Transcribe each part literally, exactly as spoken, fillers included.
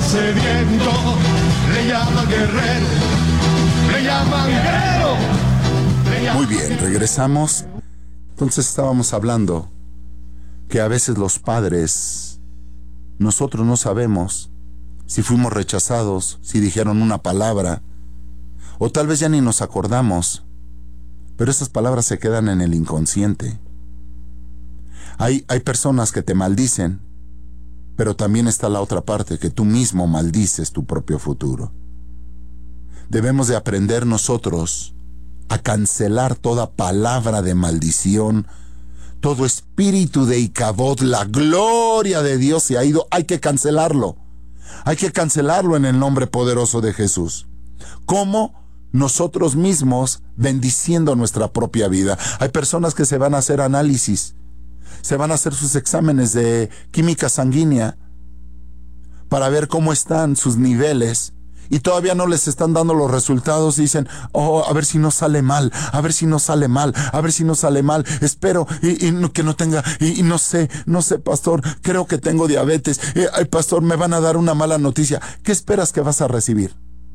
sediento, le llaman guerrero, le llaman guerrero. Le llaman... Muy bien, regresamos. Entonces estábamos hablando que a veces los padres, nosotros no sabemos si fuimos rechazados, si dijeron una palabra, o tal vez ya ni nos acordamos, pero esas palabras se quedan en el inconsciente. Hay, hay personas que te maldicen, pero también está la otra parte, que tú mismo maldices tu propio futuro. Debemos de aprender nosotros a cancelar toda palabra de maldición, todo espíritu de Icabod. La gloria de Dios se ha ido, hay que cancelarlo. Hay que cancelarlo en el nombre poderoso de Jesús. ¿Cómo? Nosotros mismos bendiciendo nuestra propia vida. Hay personas que se van a hacer análisis, se van a hacer sus exámenes de química sanguínea para ver cómo están sus niveles, y todavía no les están dando los resultados y dicen, oh, a ver si no sale mal, a ver si no sale mal, a ver si no sale mal, espero y, y no, que no tenga, y, y no sé, no sé, pastor, creo que tengo diabetes, eh, ay, pastor, me van a dar una mala noticia. ¿Qué esperas que vas a recibir?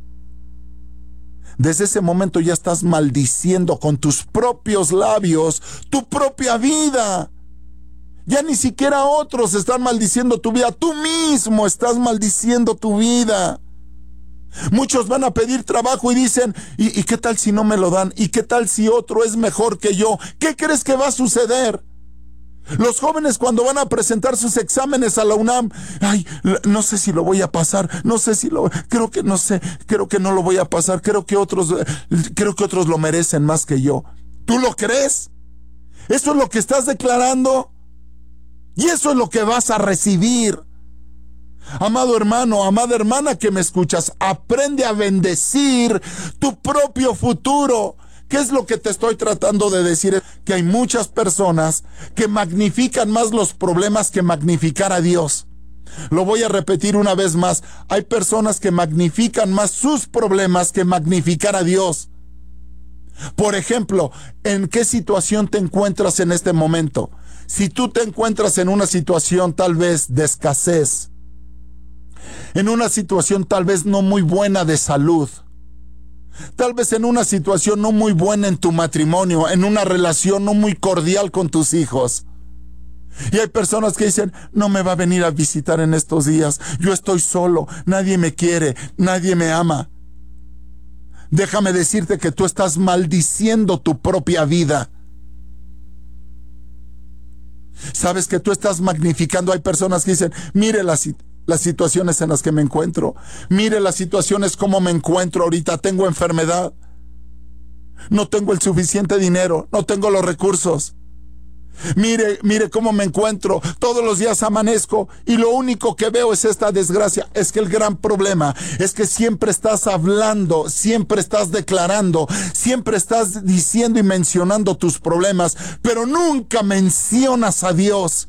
Desde ese momento ya estás maldiciendo con tus propios labios tu propia vida. Ya ni siquiera otros están maldiciendo tu vida, tú mismo estás maldiciendo tu vida. Muchos van a pedir trabajo y dicen, ¿y, ¿y qué tal si no me lo dan? ¿Y qué tal si otro es mejor que yo? ¿Qué crees que va a suceder? Los jóvenes cuando van a presentar sus exámenes a la UNAM, ay, no sé si lo voy a pasar, no sé si lo, creo que no sé, creo que no lo voy a pasar, creo que otros, creo que otros lo merecen más que yo. ¿Tú lo crees? ¿Eso es lo que estás declarando? Y eso es lo que vas a recibir. Amado hermano, amada hermana que me escuchas, aprende a bendecir tu propio futuro. ¿Qué es lo que te estoy tratando de decir? Que hay muchas personas que magnifican más los problemas que magnificar a Dios. Lo voy a repetir una vez más. Hay personas que magnifican más sus problemas que magnificar a Dios. Por ejemplo, ¿en qué situación te encuentras en este momento? Si tú te encuentras en una situación tal vez de escasez, en una situación tal vez no muy buena de salud, tal vez en una situación no muy buena en tu matrimonio, en una relación no muy cordial con tus hijos, y hay personas que dicen, no me va a venir a visitar en estos días, yo estoy solo, nadie me quiere, nadie me ama. Déjame decirte que tú estás maldiciendo tu propia vida. Sabes que tú estás magnificando. Hay personas que dicen, mire las, las situaciones en las que me encuentro, mire las situaciones como me encuentro ahorita, tengo enfermedad, no tengo el suficiente dinero, no tengo los recursos. Mire, mire cómo me encuentro, todos los días amanezco y lo único que veo es esta desgracia. Es que el gran problema es que siempre estás hablando, siempre estás declarando, siempre estás diciendo y mencionando tus problemas, pero nunca mencionas a Dios.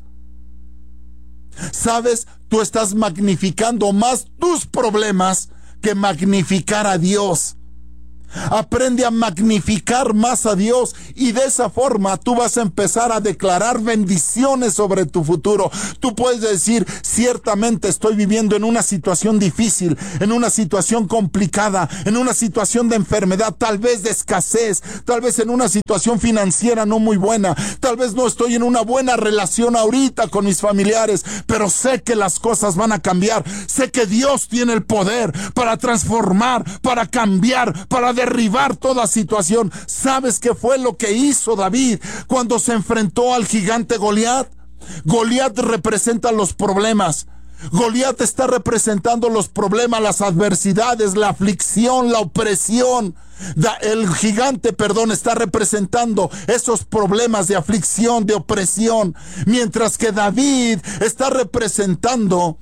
¿Sabes? Tú estás magnificando más tus problemas que magnificar a Dios. Aprende a magnificar más a Dios y de esa forma tú vas a empezar a declarar bendiciones sobre tu futuro. Tú puedes decir, ciertamente estoy viviendo en una situación difícil, en una situación complicada, en una situación de enfermedad, tal vez de escasez, tal vez en una situación financiera no muy buena, tal vez no estoy en una buena relación ahorita con mis familiares, pero sé que las cosas van a cambiar. Sé que Dios tiene el poder para transformar, para cambiar, para derribar toda situación. ¿Sabes qué fue lo que hizo David cuando se enfrentó al gigante Goliat? Goliat representa los problemas. Goliat está representando los problemas, las adversidades, la aflicción, la opresión. El gigante, perdón, está representando esos problemas de aflicción, de opresión, mientras que David está representando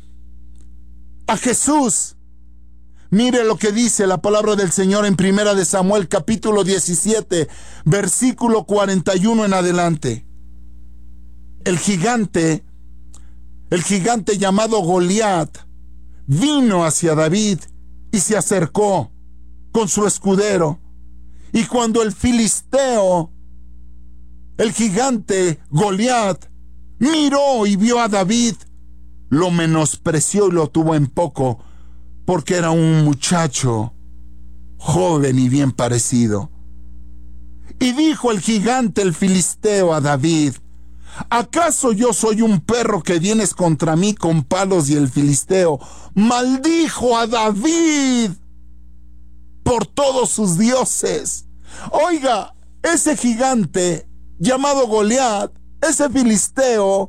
a Jesús. Mire lo que dice la palabra del Señor en Primera de Samuel, capítulo diecisiete, versículo cuarenta y uno en adelante. El gigante, el gigante llamado Goliat, vino hacia David y se acercó con su escudero. Y cuando el filisteo, el gigante Goliat, miró y vio a David, lo menospreció y lo tuvo en poco, porque era un muchacho joven y bien parecido. Y dijo el gigante, el filisteo, a David: ¿acaso yo soy un perro que vienes contra mí con palos? Y el filisteo maldijo a David por todos sus dioses. Oiga, ese gigante llamado Goliat, ese filisteo,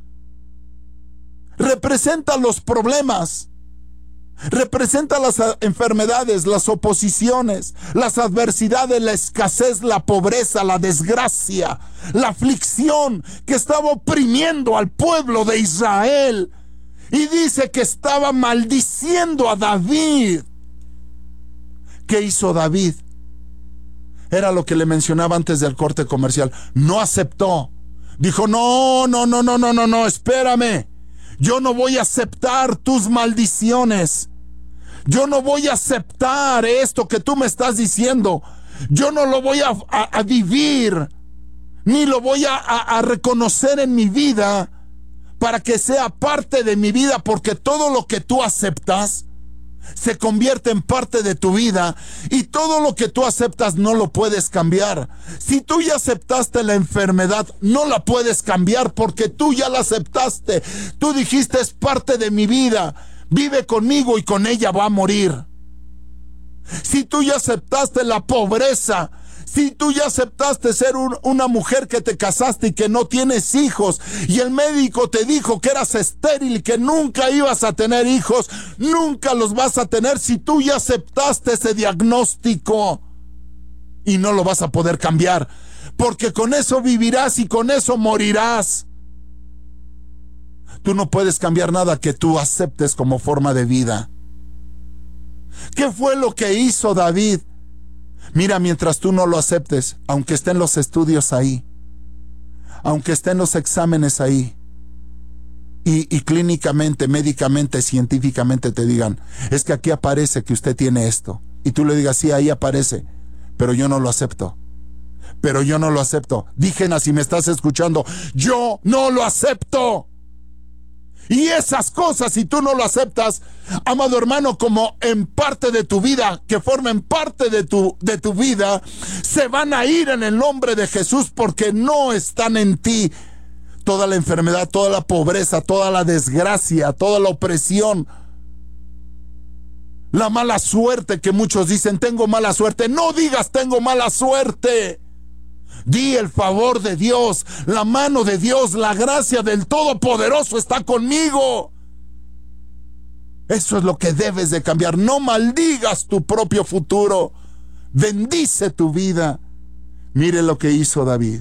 representa los problemas, representa las enfermedades, las oposiciones, las adversidades, la escasez, la pobreza, la desgracia, la aflicción que estaba oprimiendo al pueblo de Israel. Y dice que estaba maldiciendo a David. ¿Qué hizo David? Era lo que le mencionaba antes del corte comercial. No aceptó. Dijo: no, no, no, no, no, no, no, espérame. Yo no voy a aceptar tus maldiciones. Yo no voy a aceptar esto que tú me estás diciendo. Yo no lo voy a, a, a vivir, ni lo voy a, a, a reconocer en mi vida para que sea parte de mi vida, porque todo lo que tú aceptas se convierte en parte de tu vida, y todo lo que tú aceptas no lo puedes cambiar. Si tú ya aceptaste la enfermedad, no la puedes cambiar porque tú ya la aceptaste. Tú dijiste: es parte de mi vida, vive conmigo y con ella va a morir. Si tú ya aceptaste la pobreza, si tú ya aceptaste ser un, una mujer que te casaste y que no tienes hijos, y el médico te dijo que eras estéril y que nunca ibas a tener hijos, nunca los vas a tener. Si tú ya aceptaste ese diagnóstico, y no lo vas a poder cambiar, porque con eso vivirás y con eso morirás. Tú no puedes cambiar nada que tú aceptes como forma de vida. ¿Qué fue lo que hizo David? Mira, mientras tú no lo aceptes, aunque estén los estudios ahí, aunque estén los exámenes ahí, y, y clínicamente, médicamente, científicamente te digan: es que aquí aparece que usted tiene esto, y tú le digas: sí, ahí aparece, pero yo no lo acepto, pero yo no lo acepto. Dígenas, si me estás escuchando, yo no lo acepto. Y esas cosas, si tú no lo aceptas, amado hermano, como en parte de tu vida, que formen parte de tu, de tu vida, se van a ir en el nombre de Jesús, porque no están en ti. Toda la enfermedad, toda la pobreza, toda la desgracia, toda la opresión, la mala suerte, que muchos dicen: tengo mala suerte. No digas tengo mala suerte. Di: el favor de Dios, la mano de Dios, la gracia del Todopoderoso está conmigo. Eso es lo que debes de cambiar. No maldigas tu propio futuro. Bendice tu vida. Mire lo que hizo David.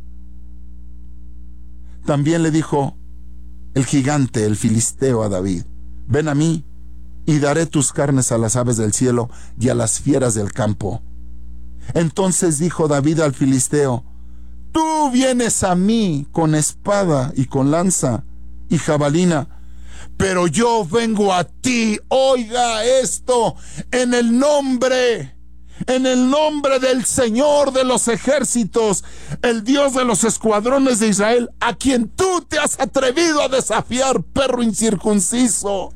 También le dijo el gigante, el filisteo, a David: ven a mí y daré tus carnes a las aves del cielo y a las fieras del campo. Entonces dijo David al filisteo: tú vienes a mí con espada y con lanza y jabalina, pero yo vengo a ti, oiga esto, en el nombre, en el nombre del Señor de los ejércitos, el Dios de los escuadrones de Israel, a quien tú te has atrevido a desafiar, perro incircunciso.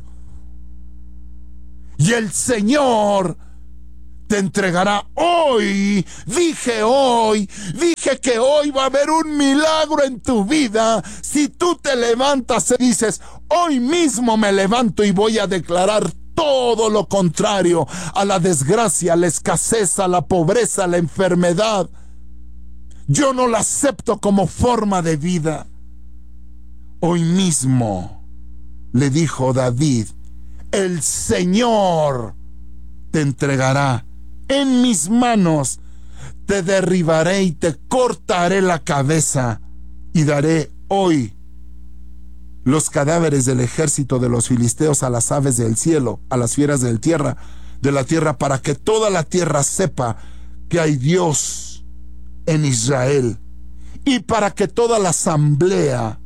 Y el Señor te entregará hoy. Dije hoy, dije que hoy va a haber un milagro en tu vida. Si tú te levantas y dices: hoy mismo me levanto y voy a declarar todo lo contrario a la desgracia, a la escasez, a la pobreza, a la enfermedad. Yo no la acepto como forma de vida. Hoy mismo, le dijo David, el Señor te entregará en mis manos, te derribaré y te cortaré la cabeza, y daré hoy los cadáveres del ejército de los filisteos a las aves del cielo, a las fieras del tierra, de la tierra, para que toda la tierra sepa que hay Dios en Israel, y para que toda la asamblea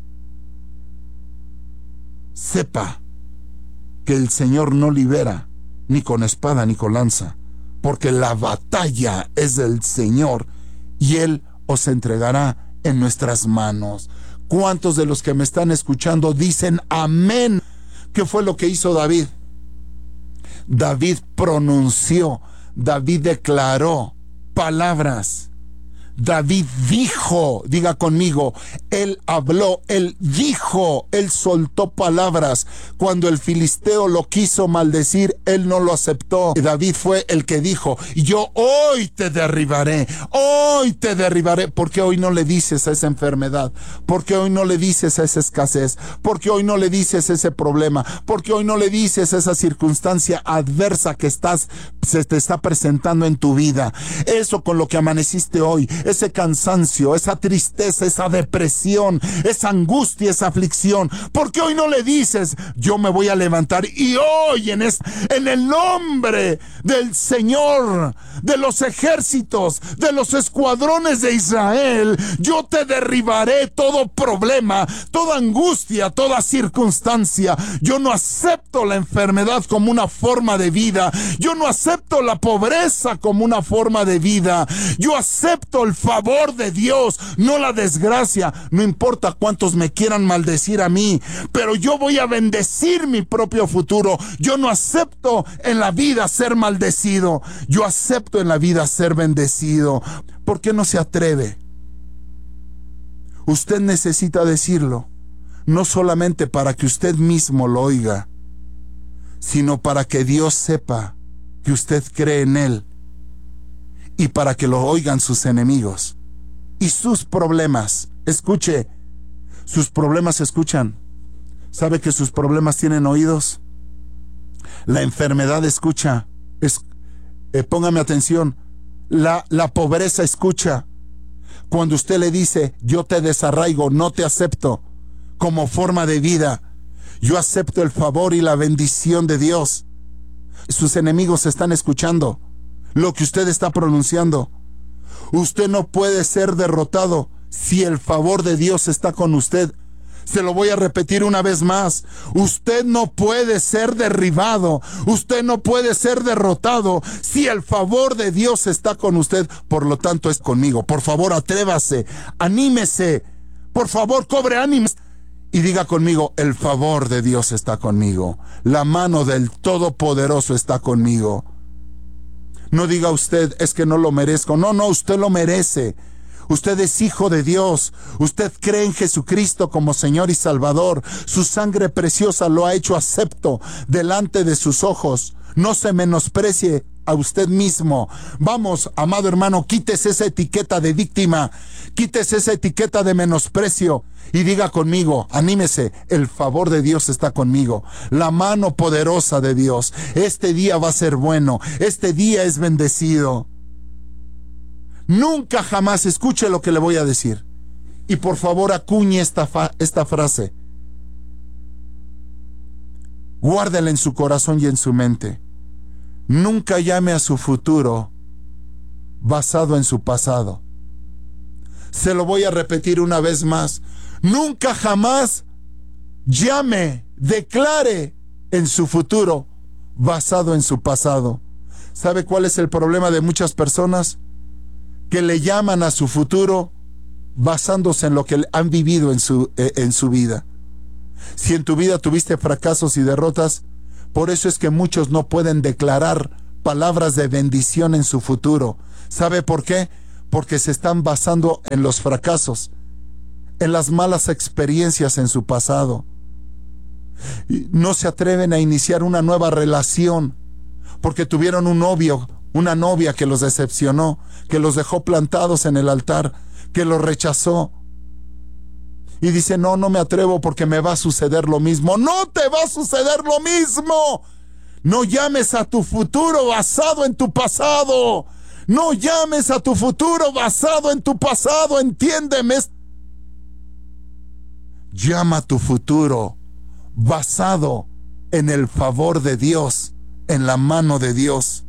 sepa que el Señor no libera ni con espada ni con lanza, porque la batalla es del Señor y Él os entregará en nuestras manos. ¿Cuántos de los que me están escuchando dicen amén? ¿Qué fue lo que hizo David? David pronunció, David declaró palabras. David dijo, diga conmigo, él habló, él dijo, él soltó palabras. Cuando el filisteo lo quiso maldecir, él no lo aceptó. David fue el que dijo, yo hoy te derribaré, hoy te derribaré. ¿Por qué hoy no le dices a esa enfermedad? ¿Por qué hoy no le dices a esa escasez? ¿Por qué hoy no le dices ese problema? ¿Por qué hoy no le dices esa circunstancia adversa que estás, se te está presentando en tu vida? Eso con lo que amaneciste hoy, ese cansancio, esa tristeza, esa depresión, esa angustia, esa aflicción. ¿Por qué hoy no le dices, yo me voy a levantar y hoy en, es, en el nombre del Señor, de los ejércitos, de los escuadrones de Israel, yo te derribaré todo problema, toda angustia, toda circunstancia? Yo no acepto la enfermedad como una forma de vida. Yo no acepto la pobreza como una forma de vida. Yo acepto el favor de Dios, no la desgracia. No importa cuántos me quieran maldecir a mí, pero yo voy a bendecir mi propio futuro. Yo no acepto en la vida ser maldecido. Yo acepto en la vida ser bendecido. ¿Por qué no se atreve? Usted necesita decirlo, no solamente para que usted mismo lo oiga, sino para que Dios sepa que usted cree en Él, y para que lo oigan sus enemigos y sus problemas. Escuche, sus problemas se escuchan. ¿Sabe que sus problemas tienen oídos? La enfermedad escucha. Es, eh, póngame atención. La, la pobreza escucha. Cuando usted le dice, yo te desarraigo, no te acepto como forma de vida, yo acepto el favor y la bendición de Dios, sus enemigos están escuchando lo que usted está pronunciando. Usted no puede ser derrotado si el favor de Dios está con usted. Se lo voy a repetir una vez más. Usted no puede ser derribado. Usted no puede ser derrotado si el favor de Dios está con usted. Por lo tanto, es conmigo. Por favor, atrévase, anímese. Por favor, cobre ánimos y diga conmigo, el favor de Dios está conmigo. La mano del Todopoderoso está conmigo. No diga usted, es que no lo merezco. No, no, usted lo merece. Usted es hijo de Dios. Usted cree en Jesucristo como Señor y Salvador. Su sangre preciosa lo ha hecho acepto delante de sus ojos. No se menosprecie a usted mismo. Vamos, amado hermano, quítese esa etiqueta de víctima. Quítese esa etiqueta de menosprecio. Y diga conmigo, anímese, el favor de Dios está conmigo. La mano poderosa de Dios. Este día va a ser bueno. Este día es bendecido. Nunca jamás, escuche lo que le voy a decir. Y por favor acuñe esta, fa, esta frase. Guárdela en su corazón y en su mente. Nunca llame a su futuro basado en su pasado. Se lo voy a repetir una vez más. Nunca jamás llame, declare en su futuro basado en su pasado. ¿Sabe cuál es el problema de muchas personas? Que le llaman a su futuro basándose en lo que han vivido en su, eh, en su vida. Si en tu vida tuviste fracasos y derrotas, por eso es que muchos no pueden declarar palabras de bendición en su futuro. ¿Sabe por qué? Porque se están basando en los fracasos, en las malas experiencias en su pasado. No se atreven a iniciar una nueva relación porque tuvieron un novio, una novia que los decepcionó, que los dejó plantados en el altar, que los rechazó. Y dice, no, no me atrevo porque me va a suceder lo mismo. ¡No te va a suceder lo mismo! No llames a tu futuro basado en tu pasado. No llames a tu futuro basado en tu pasado, entiéndeme. Llama a tu futuro basado en el favor de Dios, en la mano de Dios.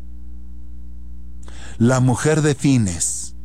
La mujer de Fines,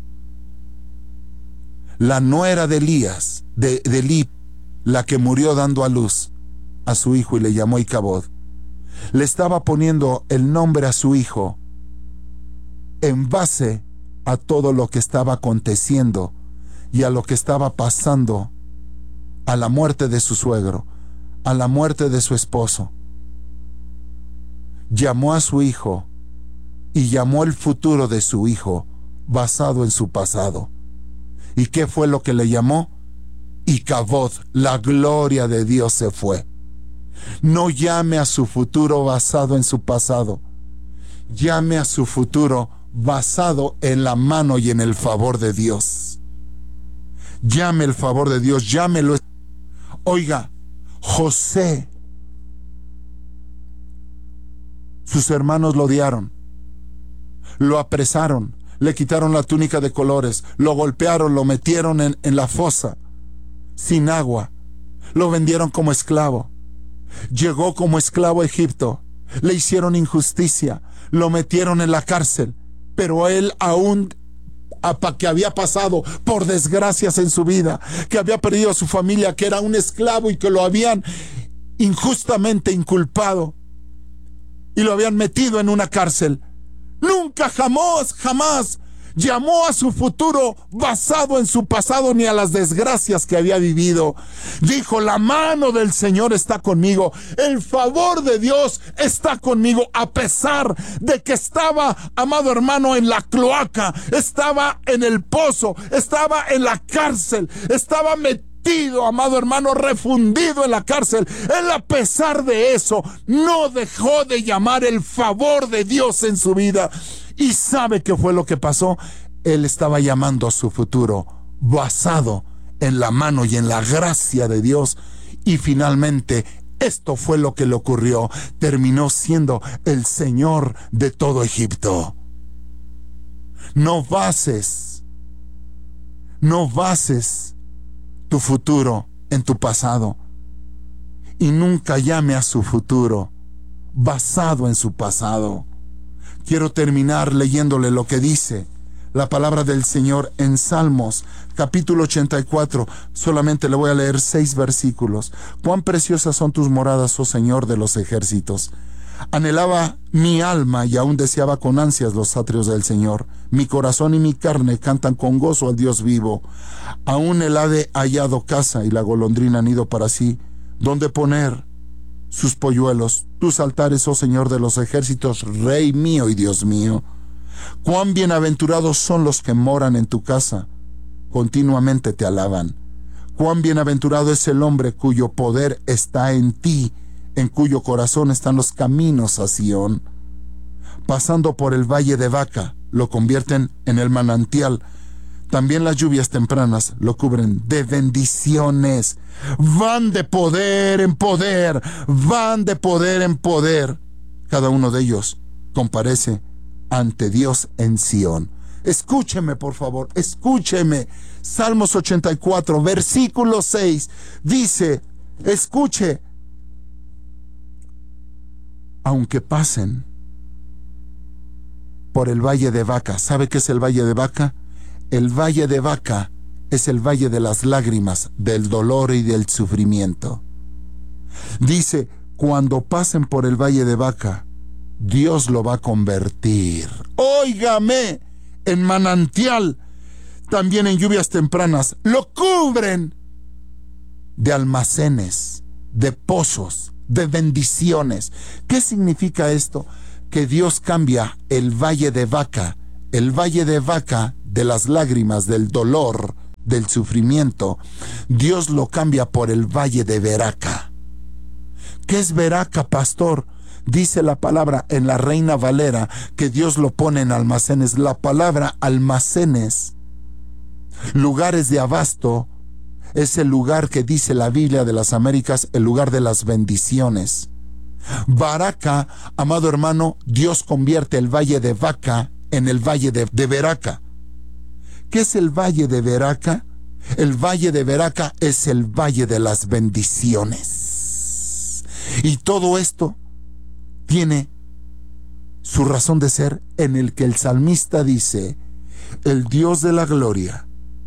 la nuera de Elías, de, de Elí, la que murió dando a luz a su hijo y le llamó Icabod, le estaba poniendo el nombre a su hijo en base a todo lo que estaba aconteciendo y a lo que estaba pasando, a la muerte de su suegro, a la muerte de su esposo. llamó a su hijo y llamó el futuro de su hijo basado en su pasado. ¿Y qué fue lo que le llamó? Icabod, la gloria de Dios se fue. No llame a su futuro basado en su pasado. Llame a su futuro basado en la mano y en el favor de Dios. Llame el favor de Dios, llámelo. Oiga, José, sus hermanos lo odiaron, lo apresaron, le quitaron la túnica de colores, lo golpearon, lo metieron en, en la fosa, sin agua, lo vendieron como esclavo. Llegó como esclavo a Egipto, le hicieron injusticia, lo metieron en la cárcel, pero él aún que había pasado por desgracias en su vida, que había perdido a su familia, que era un esclavo y que lo habían injustamente inculpado y lo habían metido en una cárcel, nunca jamás, jamás llamó a su futuro basado en su pasado ni a las desgracias que había vivido. Dijo: la mano del Señor está conmigo, el favor de Dios está conmigo, a pesar de que estaba, amado hermano, en la cloaca, estaba en el pozo, estaba en la cárcel, estaba metido, amado hermano, refundido en la cárcel. Él, a pesar de eso, no dejó de llamar el favor de Dios en su vida. ¿Y sabe qué fue lo que pasó? Él estaba llamando a su futuro basado en la mano y en la gracia de Dios. Y finalmente, esto fue lo que le ocurrió. Terminó siendo el Señor de todo Egipto. No bases, no bases tu futuro en tu pasado. Y nunca llame a su futuro basado en su pasado. Quiero terminar leyéndole lo que dice la palabra del Señor en Salmos, capítulo ochenta y cuatro. Solamente le voy a leer seis versículos. Cuán preciosas son tus moradas, oh Señor de los ejércitos. Anhelaba mi alma y aún deseaba con ansias los atrios del Señor. Mi corazón y mi carne cantan con gozo al Dios vivo. Aún el ave ha hallado casa y la golondrina nido para sí, donde poner sus polluelos. Tus altares, oh Señor de los ejércitos, Rey mío y Dios mío. Cuán bienaventurados son los que moran en tu casa, continuamente te alaban. Cuán bienaventurado es el hombre cuyo poder está en ti, en cuyo corazón están los caminos a Sión. Pasando por el valle de Baca, lo convierten en el manantial. También las lluvias tempranas lo cubren de bendiciones. Van de poder en poder, van de poder en poder. Cada uno de ellos comparece ante Dios en Sión. Escúcheme, por favor, escúcheme. Salmos ochenta y cuatro, versículo seis, dice, escuche: aunque pasen por el valle de Baca. ¿Sabe qué es el valle de Baca? El valle de Baca es el valle de las lágrimas, del dolor y del sufrimiento. Dice, cuando pasen por el valle de Baca, Dios lo va a convertir, óigame, en manantial. También en lluvias tempranas lo cubren de almacenes, de pozos, de bendiciones. ¿Qué significa esto? Que Dios cambia el valle de Baca, el valle de Baca, de las lágrimas, del dolor, del sufrimiento, Dios lo cambia por el valle de Beraca. ¿Qué es Beraca, pastor? Dice la palabra en la Reina Valera que Dios lo pone en almacenes. La palabra almacenes, lugares de abasto, es el lugar que dice la Biblia de las Américas, el lugar de las bendiciones. Baraca, amado hermano, Dios convierte el valle de Baca en el valle de, de Beraca. ¿Qué es el valle de Beraca? El valle de Beraca es el valle de las bendiciones. Y todo esto tiene su razón de ser en el que el salmista dice, el Dios de la gloria,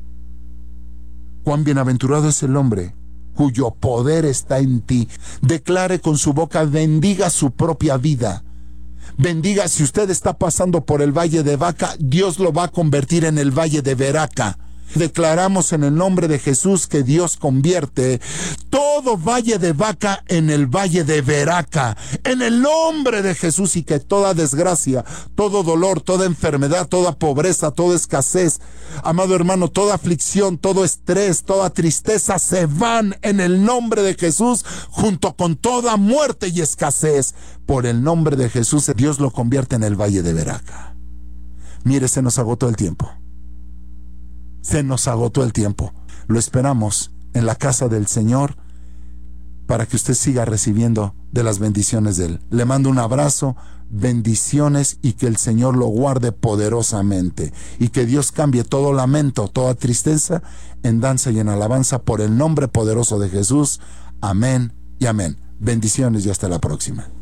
cuán bienaventurado es el hombre cuyo poder está en ti. Declare con su boca, bendiga su propia vida. Bendiga, si usted está pasando por el valle de Baca, Dios lo va a convertir en el valle de Beraca. Declaramos en el nombre de Jesús que Dios convierte todo valle de Baca en el valle de Veraca, en el nombre de Jesús, y que toda desgracia, todo dolor, toda enfermedad, toda pobreza, toda escasez, amado hermano, toda aflicción, todo estrés, toda tristeza se van en el nombre de Jesús, junto con toda muerte y escasez. Por el nombre de Jesús, Dios lo convierte en el valle de Veraca. Mire, se nos agotó el tiempo. Se nos agotó el tiempo. Lo esperamos en la casa del Señor para que usted siga recibiendo de las bendiciones de Él. Le mando un abrazo, bendiciones, y que el Señor lo guarde poderosamente. Y que Dios cambie todo lamento, toda tristeza en danza y en alabanza por el nombre poderoso de Jesús. Amén y amén. Bendiciones y hasta la próxima.